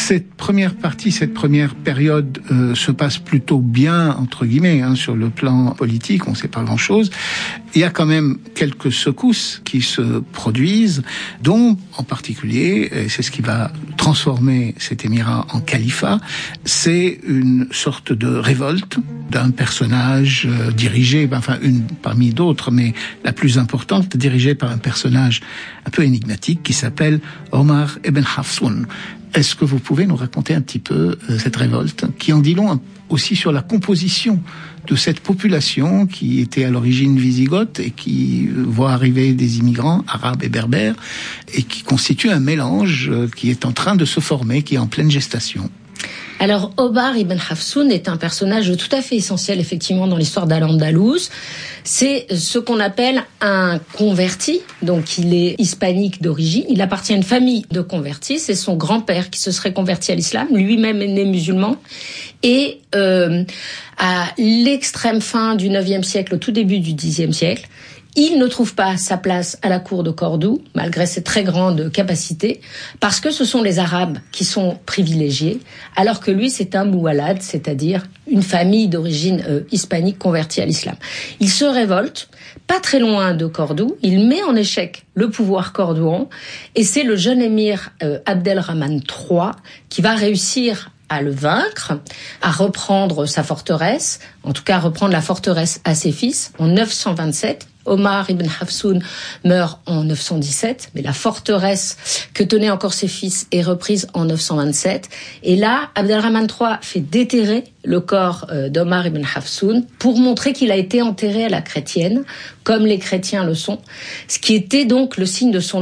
Cette première période se passe plutôt bien, entre guillemets, sur le plan politique, on ne sait pas grand-chose. Il y a quand même quelques secousses qui se produisent, dont en particulier, et c'est ce qui va transformer cet émirat en califat, c'est une sorte de révolte d'un personnage dirigé, une parmi d'autres, mais la plus importante, dirigée par un personnage un peu énigmatique qui s'appelle Omar ibn Hafsun. Est-ce que vous pouvez nous raconter un petit peu cette révolte, qui en dit long aussi sur la composition de cette population qui était à l'origine wisigothe et qui voit arriver des immigrants arabes et berbères et qui constitue un mélange qui est en train de se former, qui est en pleine gestation? Alors, Omar ibn Hafsun est un personnage tout à fait essentiel, effectivement, dans l'histoire d'Al-Andalouse. C'est ce qu'on appelle un converti. Donc, il est hispanique d'origine. Il appartient à une famille de convertis. C'est son grand-père qui se serait converti à l'islam. Lui-même est né musulman. Et à l'extrême fin du 9e siècle, au tout début du 10e siècle, il ne trouve pas sa place à la cour de Cordoue, malgré ses très grandes capacités, parce que ce sont les Arabes qui sont privilégiés, alors que lui, c'est un moualad, c'est-à-dire une famille d'origine hispanique convertie à l'islam. Il se révolte, pas très loin de Cordoue, il met en échec le pouvoir cordouan, et c'est le jeune émir Abdelrahman III qui va réussir à le vaincre, à reprendre sa forteresse, en tout cas à reprendre la forteresse à ses fils en 927. Omar ibn Hafsun meurt en 917, mais la forteresse que tenaient encore ses fils est reprise en 927. Et là, Abdelrahman III fait déterrer le corps d'Omar ibn Hafsun pour montrer qu'il a été enterré à la chrétienne, comme les chrétiens le sont, ce qui était donc le signe de son